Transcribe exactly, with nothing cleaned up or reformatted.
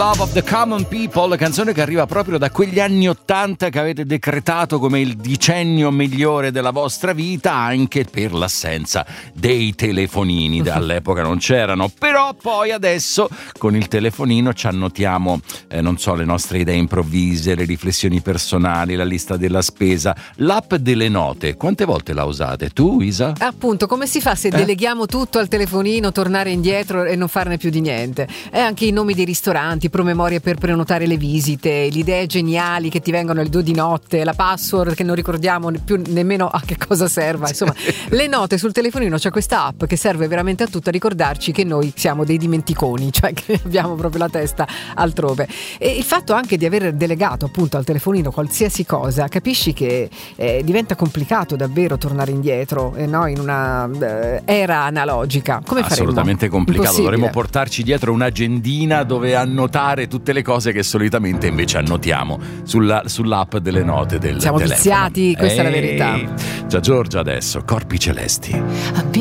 Love of the Common People, canzone che arriva proprio da quegli anni ottanta che avete decretato come il decennio migliore della vostra vita, anche per l'assenza dei telefonini. All'epoca non c'erano, però poi adesso con il telefonino ci annotiamo eh, non so, le nostre idee improvvise, le riflessioni personali, la lista della spesa, l'app delle note. Quante volte la usate? Tu, Isa? Appunto, come si fa se eh? deleghiamo tutto al telefonino, tornare indietro e non farne più di niente? E anche i nomi dei ristoranti, promemorie per prenotare le visite, le idee geniali che ti vengono alle due di notte, la password che non ricordiamo più nemmeno a che cosa serva. Insomma, le note sul telefonino, c'è questa app che serve veramente a tutto, a ricordarci che noi siamo dei dimenticoni, cioè che abbiamo proprio la testa altrove. E il fatto anche di aver delegato appunto al telefonino qualsiasi cosa, capisci che eh, diventa complicato davvero tornare indietro, eh, no? In una eh, era analogica. Come faremo? Assolutamente complicato. Dovremmo portarci dietro un'agendina dove annotare tutte le cose che solitamente invece annotiamo sulla, sull'app delle note del Siamo telefono. Siamo viziati, questa Ehi. è la verità. Già Giorgia adesso, Corpi Celesti.